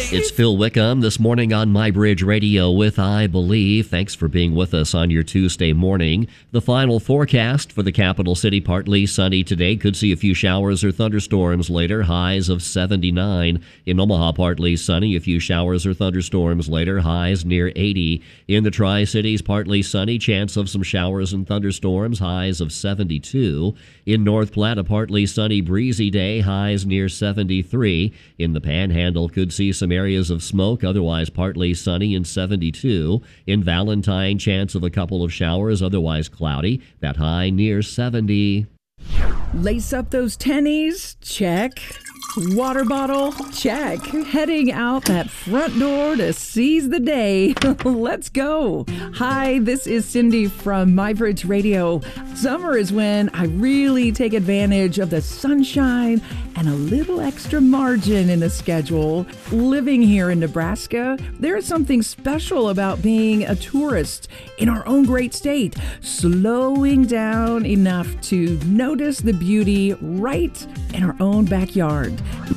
It's Phil Wickham this morning on My Bridge Radio with I Believe. Thanks for being with us on your Tuesday morning. The final forecast for the capital city, partly sunny today. Could see a few showers or thunderstorms later. Highs of 79. In Omaha, partly sunny. A few showers or thunderstorms later. Highs near 80. In the Tri-Cities, partly sunny. Chance of some showers and thunderstorms. Highs of 72. In North Platte, a partly sunny, breezy day. Highs near 73. In the Panhandle, could see some areas of smoke, otherwise partly sunny and 72. In Valentine, chance of a couple of showers, otherwise cloudy. That high near 70. Lace up those tennies? Check. Water bottle? Check. Heading out that front door to seize the day. Let's go. Hi, this is Cindy from My Bridge Radio. Summer is when I really take advantage of the sunshine and a little extra margin in the schedule. Living here in Nebraska, there is something special about being a tourist in our own great state, slowing down enough to notice the beauty right in our own backyard.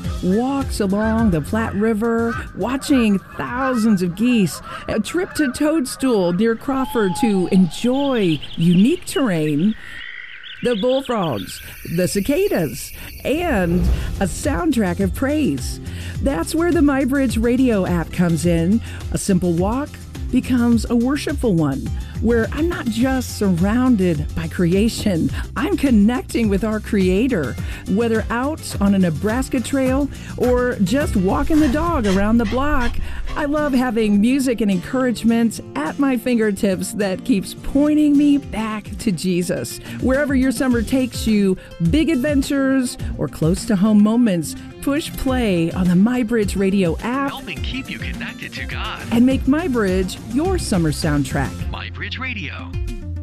Walks along the Platte River, watching thousands of geese, a trip to Toadstool near Crawford to enjoy unique terrain, the bullfrogs, the cicadas, and a soundtrack of praise. That's where the My Bridge Radio app comes in. A simple walk becomes a worshipful one, where I'm not just surrounded by creation, I'm connecting with our Creator. Whether out on a Nebraska trail or just walking the dog around the block, I love having music and encouragement at my fingertips that keeps pointing me back to Jesus. Wherever your summer takes you, big adventures or close to home moments, push play on the My Bridge Radio app, helping keep you connected to God, and make My Bridge your summer soundtrack. My Bridge Radio.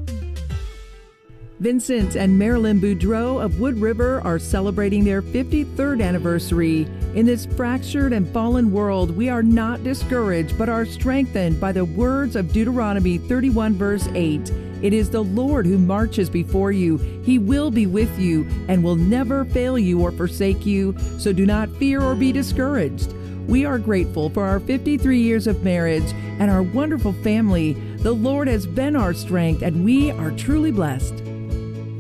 Vincent and Marilyn Boudreau of Wood River are celebrating their 53rd anniversary. In this fractured and fallen world, we are not discouraged, but are strengthened by the words of Deuteronomy 31, verse 8. It is the Lord who marches before you. He will be with you and will never fail you or forsake you. So do not fear or be discouraged. We are grateful for our 53 years of marriage and our wonderful family. The Lord has been our strength, and we are truly blessed.